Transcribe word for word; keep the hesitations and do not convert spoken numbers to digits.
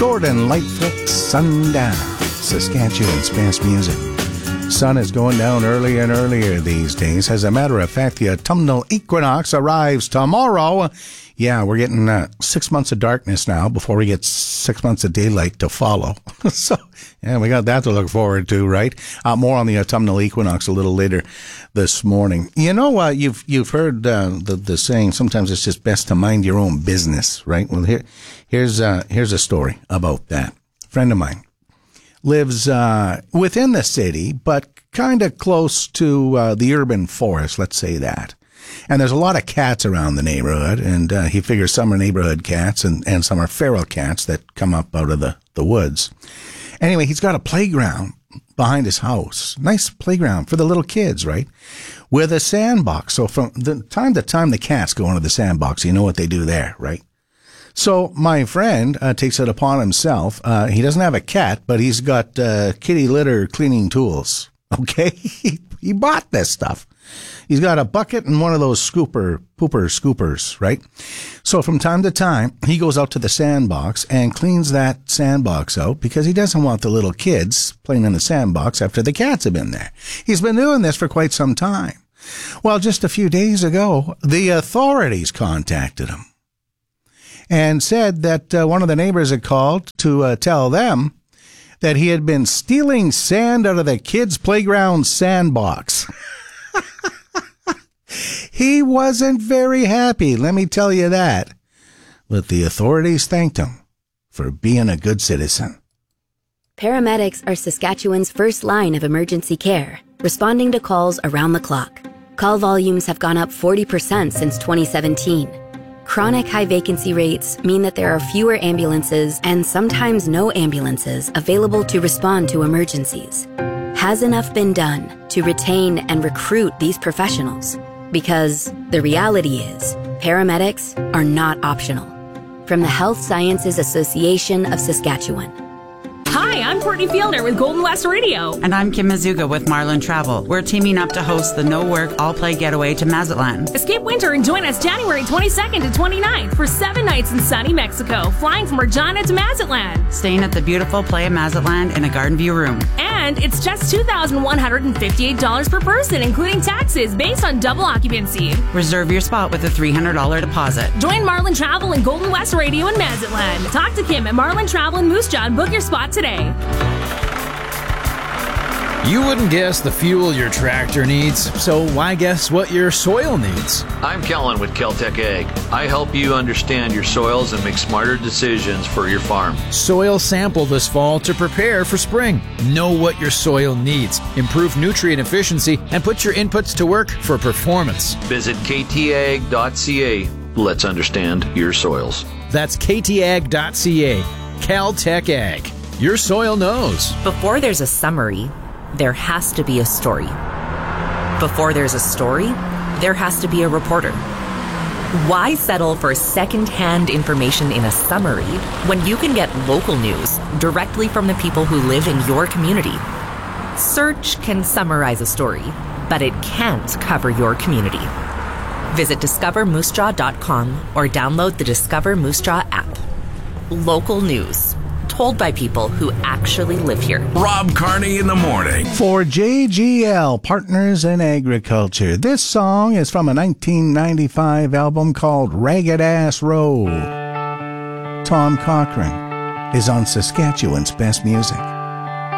Gordon Lightfoot, Sundown, Saskatchewan's best music. Sun is going down earlier and earlier these days. As a matter of fact, the autumnal equinox arrives tomorrow. Yeah, we're getting uh, six months of darkness now before we get six months of daylight to follow. So, yeah, we got that to look forward to, right? Uh, more on the autumnal equinox a little later this morning. You know, uh, you've you've heard uh, the the saying, sometimes it's just best to mind your own business, right? Well, here here's uh, here's a story about that. A friend of mine lives uh, within the city, but kind of close to uh, the urban forest, let's say that. And there's a lot of cats around the neighborhood, and uh, he figures some are neighborhood cats and, and some are feral cats that come up out of the, the woods. Anyway, he's got a playground behind his house. Nice playground for the little kids, right? With a sandbox. So from the time to time the cats go into the sandbox, you know what they do there, right? So my friend uh, takes it upon himself. Uh, he doesn't have a cat, but he's got uh, kitty litter cleaning tools. Okay? he, he bought this stuff. He's got a bucket and one of those scooper, pooper scoopers, right? So from time to time, he goes out to the sandbox and cleans that sandbox out because he doesn't want the little kids playing in the sandbox after the cats have been there. He's been doing this for quite some time. Well, just a few days ago, the authorities contacted him and said that uh, one of the neighbors had called to uh, tell them that he had been stealing sand out of the kids' playground sandbox. He wasn't very happy, let me tell you that. But the authorities thanked him for being a good citizen. Paramedics are Saskatchewan's first line of emergency care, responding to calls around the clock. Call volumes have gone up forty percent since twenty seventeen. Chronic high vacancy rates mean that there are fewer ambulances and sometimes no ambulances available to respond to emergencies. Has enough been done to retain and recruit these professionals? Because the reality is, paramedics are not optional. From the Health Sciences Association of Saskatchewan. Hi, I'm Courtney Fielder with Golden West Radio. And I'm Kim Mazuga with Marlin Travel. We're teaming up to host the No Work, All Play Getaway to Mazatlan. Escape winter and join us January twenty-second to twenty-ninth for seven nights in sunny Mexico, flying from Regina to Mazatlan. Staying at the beautiful Playa Mazatlan in a garden view room. And it's just two thousand one hundred fifty-eight dollars per person, including taxes, based on double occupancy. Reserve your spot with a three hundred dollars deposit. Join Marlin Travel and Golden West Radio in Mazatlan. Talk to Kim at Marlin Travel in Moose Jaw and book your spot today. You wouldn't guess the fuel your tractor needs, so why guess what your soil needs? I'm Kellen with Kel-Tec Ag. I help you understand your soils and make smarter decisions for your farm. Soil sample this fall to prepare for spring. Know what your soil needs, improve nutrient efficiency, and put your inputs to work for performance. Visit k t ag dot c a. Let's understand your soils. That's k t ag dot c a. Cal-Tec Ag. Your soil knows. Before there's a summary, there has to be a story. Before there's a story, there has to be a reporter. Why settle for second-hand information in a summary when you can get local news directly from the people who live in your community? Search can summarize a story, but it can't cover your community. Visit discover moose jaw dot com or download the Discover Moose Jaw app. Local news. Told by people who actually live here. Rob Carney in the morning. For J G L, Partners in Agriculture. This song is from a nineteen ninety-five album called Ragged Ass Road. Tom Cochrane is on Saskatchewan's best music.